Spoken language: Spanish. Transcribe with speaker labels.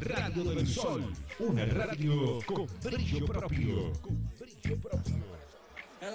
Speaker 1: Radio del Sol, una radio con brillo propio.